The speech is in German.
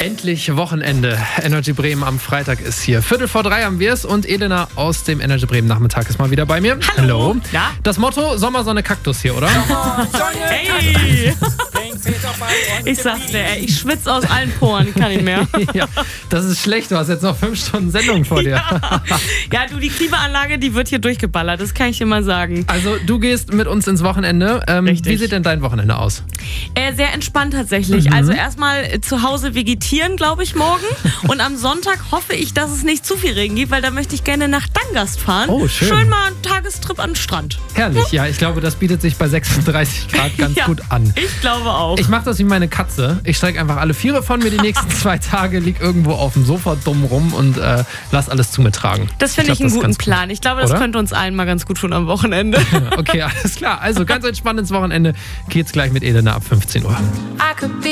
Endlich Wochenende. Energy Bremen am Freitag ist hier. 2:45 haben wir es und Elena aus dem Energy Bremen Nachmittag ist mal wieder bei mir. Hallo. Ja? Das Motto, Sommer, Sonne, Kaktus hier, oder? Hey! Ich sag's dir, ey, ich schwitze aus allen Poren, ich kann nicht mehr. Ja, das ist schlecht, du hast jetzt noch 5 Stunden Sendung vor dir. Ja, du, die Klimaanlage, die wird hier durchgeballert, das kann ich dir mal sagen. Also du gehst mit uns ins Wochenende. Richtig. Wie sieht denn dein Wochenende aus? Sehr entspannt tatsächlich. Also erstmal zu Hause vegetieren, glaube ich, morgen. Und am Sonntag hoffe ich, dass es nicht zu viel Regen gibt, weil da möchte ich gerne nach Dangast fahren. Oh, schön. Schön mal einen Tagestrip an den Strand. Herrlich, ja, ich glaube, das bietet sich bei 36 Grad ganz gut an. Ich glaube auch. Ich mache das wie meine Katze. Ich strecke einfach alle Viere von mir die nächsten 2 Tage, lieg irgendwo auf dem Sofa dumm rum und lass alles zu mir tragen. Das finde ich einen guten Plan. Ich glaube, das könnte uns allen mal ganz gut tun am Wochenende. Okay, alles klar. Also ganz entspannt ins Wochenende geht's gleich mit Elena ab 15 Uhr.